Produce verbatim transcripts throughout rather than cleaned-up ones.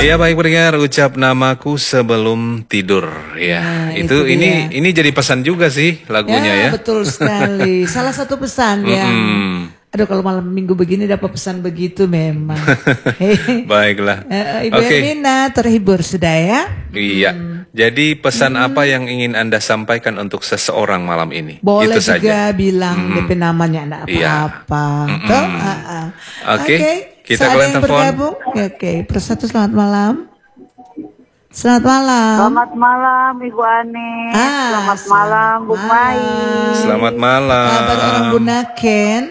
Iya baik pendengar, ucap namaku sebelum tidur ya. Nah, itu itu ini dia. ini jadi pesan juga sih lagunya ya. Ya, betul sekali. Salah satu pesan yang, Mm-mm. aduh kalau malam minggu begini dapat pesan begitu memang. Hei. Baiklah. Eh, Ibu Oke. Hermina terhibur sudah ya? Iya. Jadi pesan apa yang ingin Anda sampaikan untuk seseorang malam ini? Boleh Itu juga saja. bilang D P namanya enggak Iya. apa-apa. Mm-mm. Toh? Ah, ah. Oke, kita so, ada kalian yang telepon. bergabung? Oke, persatu selamat malam. Selamat malam. Selamat malam Ibu Ani. Ah, selamat, malam Bu Mai. Selamat malam. Kabar orang Bunaken?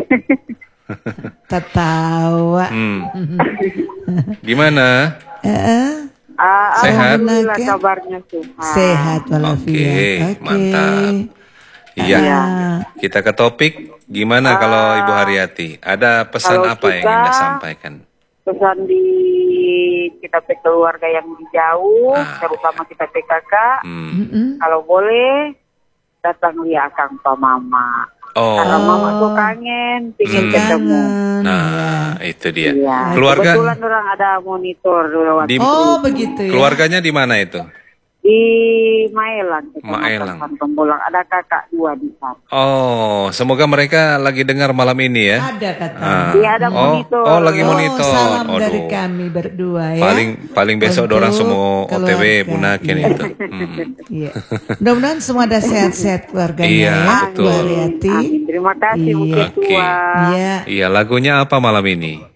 Tertawa. Hmm. Gimana? Eh, Ah, Sehat? Alhamdulillah Bunaken? kabarnya sehat. Sehat walafiat. Oke, mantap. Iya. Ah, Kita ke topik. Gimana kalau Ibu Haryati? Ada pesan kalau apa yang kita- ingin Anda sampaikan? Pesan di kita pe keluarga yang jauh, Ah. terutama kita P K K, Hmm. mm-mm. kalau boleh datang lihat Akang Pa Mama. Oh, Karena Mama tuh kangen, pingin ketemu. Kangen. nah itu dia. Iya. Keluarga Kebetulan orang ada monitor lewat Di- Oh begitu ya. keluarganya di mana itu? di Maelan, Maelang. Kecamatan Tembolang. Ada kakak dua di sana. Oh, semoga mereka lagi dengar malam ini ya. Ada kata. Ah. Iya, ada oh, monitor. oh lagi Oh, monitor. salam Aduh. dari kami berdua ya. Paling paling besok Untuk orang semua O T W keluarga. Bunaken Iya. itu. Hmm. Iya. Mudah-mudahan semua ada sehat-sehat keluarganya Iya, ya. betul. Bu Haryati. Amin. Terima kasih Bu Iya. Ketua. Iya. Iya, lagunya apa malam ini?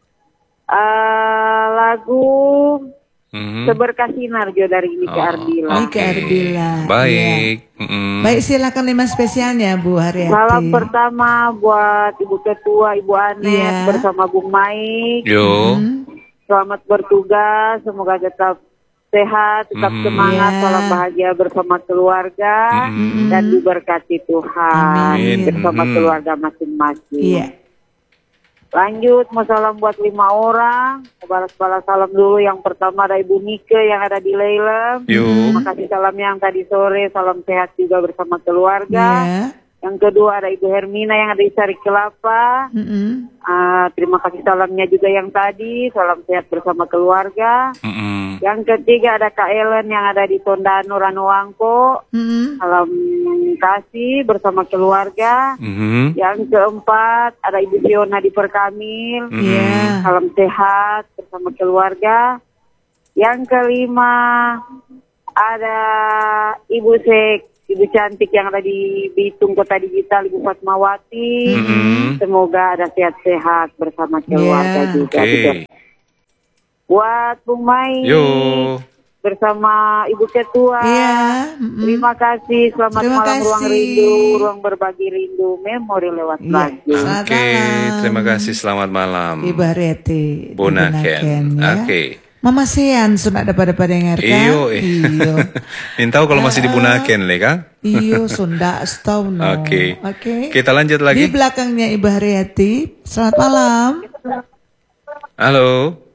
Eh, lagu Mhm. Seberkas Sinar Jo dari Nika Oh, Ardila. Nika oke. Ardila, Baik. Mm-mm. Baik, silakan lima spesialnya Bu Haryati. Salam pertama buat Ibu Ketua, Ibu Anet Iya. bersama Bung Maik. Yo. Hmm. Selamat bertugas, semoga tetap sehat, tetap Mhm. semangat, Iya. salam bahagia bersama keluarga Mhm. dan diberkati Tuhan Amin. bersama Mhm. keluarga masing-masing. Iya. Lanjut, mau salam buat lima orang. Balas-balas salam dulu. Yang pertama ada Ibu Nike yang ada di Leilem. Yo. Terima kasih salam yang tadi sore. Salam sehat juga bersama keluarga. Iya. Yang kedua ada Ibu Hermina yang ada di Sari Kelapa. Mm-mm. Ah, terima kasih salamnya juga yang tadi. Salam sehat bersama keluarga. Mm-mm. Yang ketiga ada Kak Ellen yang ada di Tondano, Ranuangko. Mm-mm. Salam kasih bersama keluarga. Mhm. Yang keempat ada Ibu Fiona di Perkamil. Iya. Salam sehat bersama keluarga. Yang kelima ada Ibu Sek, Ibu cantik yang ada di Bitung Kota Digital, Ibu Fatmawati. Mhm. Semoga ada sehat-sehat bersama keluarga Yeah. juga. Oke. Gitu. Buat Bung Mai Yo. bersama Ibu Ketua. Iya. Mm-mm. Terima kasih. Selamat Terima malam Ruang kasih. Rindu, Ruang Berbagi Rindu, Memori lewat Iya. lagu. Selamat Oke, malam. terima kasih. Selamat malam. Ibu Haryati di Bunaken. ya. Oke. Mama Sean sudah ada pada pada dengar kan? Iyo. Iyo. Minta tahu kalau masih di Bunaken, le, Kang? Iyo, Sunda setahun. no. Oke. Oke. Kita lanjut Di lagi. belakangnya Ibu Haryati. Selamat malam. Halo.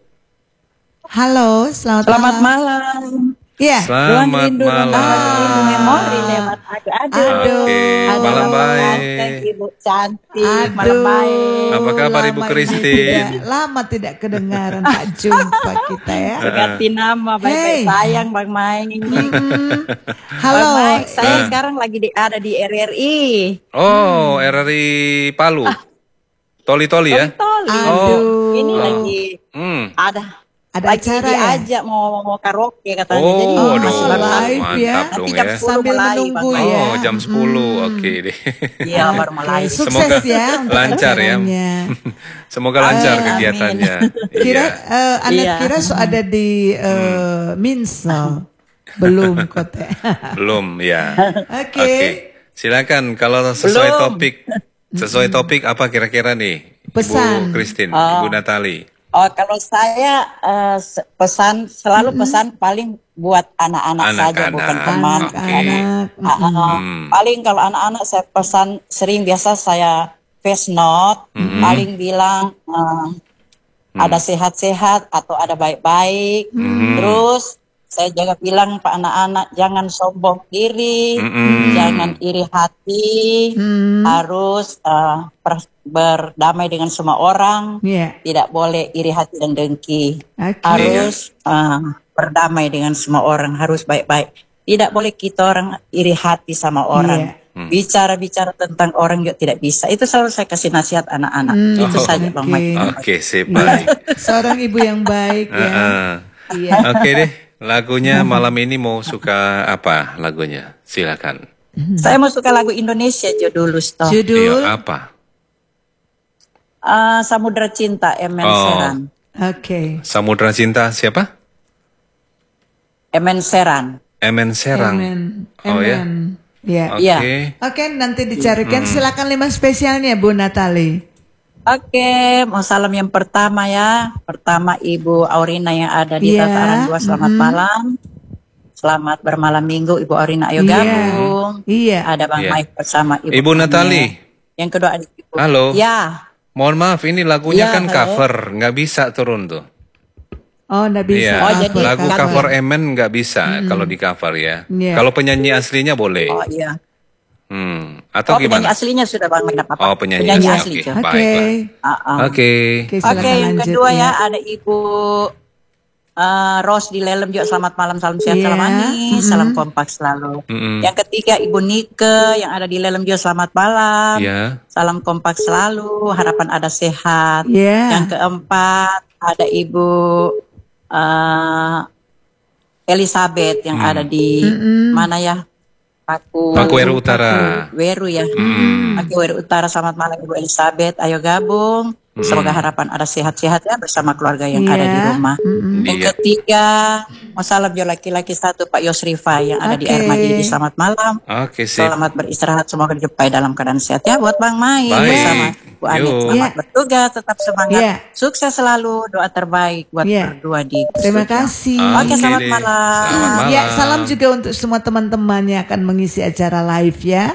Halo, selamat, Selamat malam. malam. Iya. Selamat Rindu, malam. Rindu memori lewat aduh-aduh. Aduh. Oke, Aduh. malam baik. Ganteng, Ibu cantik, Aduh. malam baik. Apa kabar, Ibu lama ini Christine? tidak- Lama tidak kedengaran, tak jumpa kita ya. Ganti nama, baik-baik Hey. sayang Bang Maing. Hmm. Halo. Bang Maing, saya Ah. sekarang lagi di, ada di R R I. Oh, R R I Palu. Toli-toli ya? Toli. Aduh. Ini Oh. lagi Hmm. ada Ada lagi acara ya? diajak mau mau karaoke katanya. Oh, Jadi Oh, aduh, masih baru tahu. live ya. mantap dong Nanti jam ya. sepuluh Sambil mulai, menunggu Bang ya. Oh, jam sepuluh. Oke deh. Iya, baru mulai. Oke, sukses Semoga ya untuk lancar ya. acaranya. Semoga lancar Amin. kegiatannya. Kira Iya. eh, anak Iya. kira so ada di eh, Minsel. Belum kota. Belum ya. Oke. Oke. Silakan kalau sesuai Belum. topik. Sesuai topik apa kira-kira nih? Pesan. Ibu Christine, Oh. Ibu Natali. Oh, kalau saya eh, se- pesan selalu pesan paling buat anak-anak saja, Anak-anak. bukan teman. Oke. Anak-anak. Ah, ah. Hmm. Paling kalau anak-anak saya pesan sering biasa saya face note, paling bilang eh, ada sehat-sehat atau ada baik-baik. Terus saya jaga bilang Pak anak-anak jangan sombong diri, Mm-mm. jangan iri hati, Hmm. harus uh, per- berdamai dengan semua orang, Ya. tidak boleh iri hati dan dengki, Oke. harus uh, berdamai dengan semua orang, harus baik-baik. Tidak boleh kita orang iri hati sama orang. Iya. Bicara-bicara tentang orang juga tidak bisa. Itu selalu saya kasih nasihat anak-anak. Hmm, Itu Oh. saja Bang oke. Mike. Oke, sip, baik. Seorang ibu yang baik ya. Heeh. Iya. Oke deh, lagunya malam ini mau suka apa lagunya? Silakan. Saya mau suka lagu Indonesia aja dulu, Stoh. Judul. Iya, apa? Ah, Samudra Cinta, Emen Oh. Seran. Oke. Samudra Cinta siapa? Emen Seran. Emen Serang. Amen. Oh ya. Amen. Ya. Oke. Iya. Oke, nanti dicarikan. Silakan lima spesialnya Bu Natali. Oke, mau salam yang pertama ya. Pertama Ibu Aurina yang ada di Iya, Tataran dua, selamat mhm. malam. Selamat bermalam minggu Ibu Aurina, ayo Iya. gabung. Iya. Ada Bang Iya. Mike bersama Ibu. Ibu Ane. Natali. Yang kedua ada Ibu. Halo. Ya. Mohon maaf, ini lagunya Iya, kan halo. cover, nggak bisa turun tuh. Oh, enggak bisa. Iya, Oh, jadi lagu cover. cover Emen nggak bisa kalau di cover ya. Iya. Kalau penyanyi aslinya boleh. Oh iya. Hmm. Atau Oh penyanyi gimana? aslinya sudah Bang Mike, apa-apa. Oh, penyanyi, Penyanyi asli. asli. Oke, Cok. Oke. baiklah. Ah, ah. Oke. Oke, Oke, silakan yang lanjut kedua ya. ya ada Ibu eh, Ros di Lelem juga, selamat malam, salam sehat, Iya. salam manis, Mhm. salam kompak selalu. Mm-mm. Yang ketiga Ibu Nike yang ada di Lelem juga, selamat malam, Iya. salam kompak selalu, harapan ada sehat. Iya. Yang keempat ada Ibu eh, Elizabeth yang ada di Mm-mm. mana ya? Paku. Paku Weru Utara. Paku Weru ya. Mm. Paku Weru Utara, selamat malam Ibu Elizabeth, ayo gabung. Semoga harapan ada sehat-sehat ya bersama keluarga yang Iya. ada di rumah. Mm-mm. Yang Iya. ketiga, mau salam jo laki-laki satu Pak Yosrifa yang ada di Oke. Armadidi. Selamat malam. Oke, sip. Selamat beristirahat, semoga dijumpai dalam keadaan sehat ya buat Bang Mai Baik. bersama Bu Anet. Yuk. Selamat Iya. bertugas, tetap semangat. Iya. Sukses selalu, doa terbaik buat Iya. berdua di Terima studio. kasih. Oke, selamat deh. malam. Selamat malam. Ya, salam juga untuk semua teman-teman yang akan mengisi acara live ya.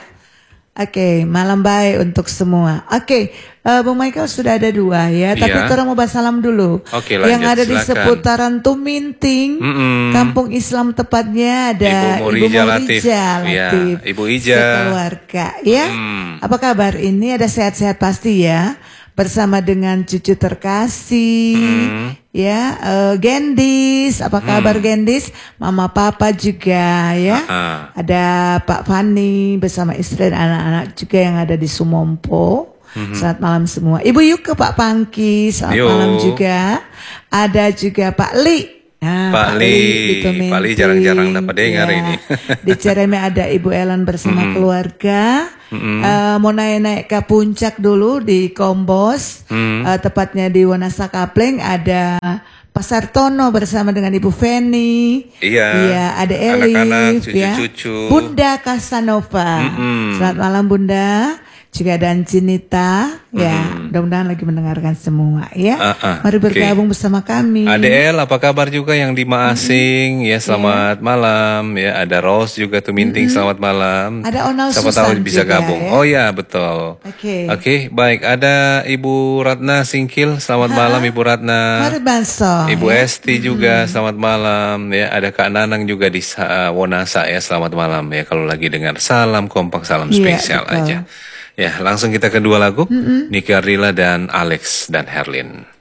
Oke, malam baik untuk semua. Oke, eh, Bung Michael sudah ada dua ya, tapi Iya. kita mau bahas salam dulu. Oke, lanjut, Yang ada di silakan. seputaran Tuminting, Mm-mm. Kampung Islam tepatnya ada Ibu Murija Latif. Murija Ya, Latif, Ibu Ija. sekeluarga ya. Mm. Apa kabar? Ini ada sehat-sehat pasti ya. Bersama dengan cucu terkasih, Mm. ya, eh, Gendis, apa kabar Gendis? Mama Papa juga ya. Ah. Ada Pak Fani bersama istri dan anak-anak juga yang ada di Sumompo. Selamat malam semua. Ibu Yuke, Pak Pangki, selamat Yo. malam juga. Ada juga Pak Li. Nah, Pak Li. di Tuminting, Pak Li jarang-jarang dapat dengar ya. ini. Di Cereme ada Ibu Ellen bersama keluarga. Eh, mau naik-naik ke puncak dulu di Kombos, Mm. Eh, tepatnya di Wonasa Kapling ada Pasar Tono bersama dengan Ibu Feni. Iya. Iya, ada Anak-anak, Elif, ya. cucu-cucu. Bunda Casanova. Mm-mm. Selamat malam Bunda. Juga ada Cinita, ya. Mudah-mudahan lagi mendengarkan semua, ya. Ah, ah, Mari oke. bergabung bersama kami. A D L, apa kabar juga yang di Maasing? Ya, selamat malam. Ya, ada Rose juga Tuminting, selamat malam. Ada Onal Siapa Susan tahu bisa juga, gabung. ya. Oh ya, betul. Oke. Oke, baik. Ada Ibu Ratna Singkil, selamat malam Ibu Ratna. Mari Banso. Ibu ya. Esti juga selamat malam ya. Ada Kak Nanang juga di uh, Wonasa ya, selamat malam ya. Kalau lagi dengar salam kompak, salam Iya, spesial betul. aja. Ya, langsung kita kedua lagu. Niki Ardila dan Alex dan Herlin.